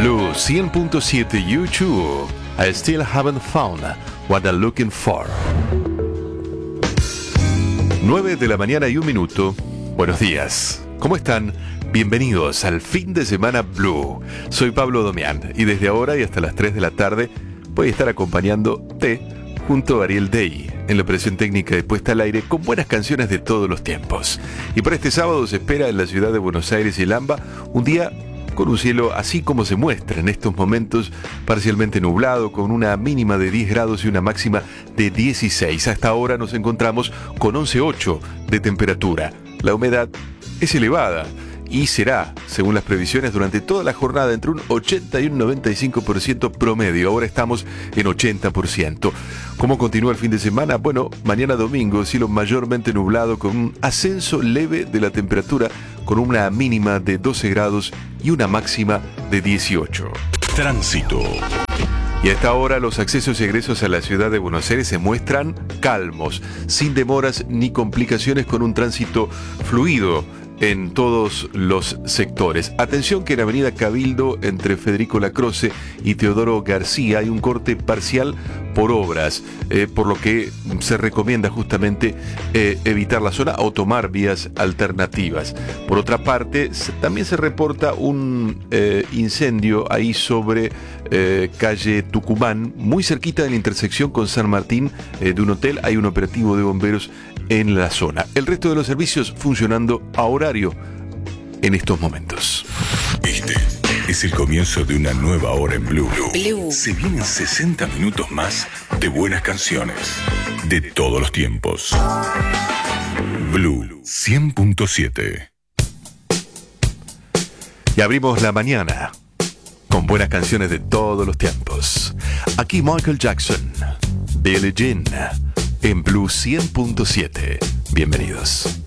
Blue 100.7 YouTube. I still haven't found what I'm looking for. 9 de la mañana y 1 minuto. Buenos días. ¿Cómo están? Bienvenidos al fin de semana Blue. Soy Pablo Domián y desde ahora y hasta las 3 de la tarde voy a estar acompañándote junto a Ariel Day en la operación técnica de puesta al aire con buenas canciones de todos los tiempos. Y para este sábado se espera en la ciudad de Buenos Aires y el AMBA un día con un cielo así como se muestra en estos momentos, parcialmente nublado, con una mínima de 10 grados y una máxima de 16. Hasta ahora nos encontramos con 11,8 de temperatura. La humedad es elevada y será, según las previsiones, durante toda la jornada entre un 80 y un 95% promedio. Ahora estamos en 80%. ¿Cómo continúa el fin de semana? Bueno, mañana domingo, cielo mayormente nublado con un ascenso leve de la temperatura con una mínima de 12 grados y una máxima de 18. Tránsito. Y a esta hora los accesos y egresos a la ciudad de Buenos Aires se muestran calmos, sin demoras ni complicaciones, con un tránsito fluido en todos los sectores. Atención que en Avenida Cabildo, entre Federico Lacroce y Teodoro García, hay un corte parcial por obras, por lo que se recomienda justamente evitar la zona o tomar vías alternativas. Por otra parte, también se reporta un incendio ahí sobre calle Tucumán, muy cerquita de la intersección con San Martín, de un hotel. Hay un operativo de bomberos en la zona. El resto de los servicios funcionando a horario en estos momentos. Este es el comienzo de una nueva hora en Blue. Se vienen 60 minutos más de buenas canciones de todos los tiempos. Blue 100.7. Y abrimos la mañana con buenas canciones de todos los tiempos. Aquí Michael Jackson, Billie Jean, en Blue 100.7. Bienvenidos.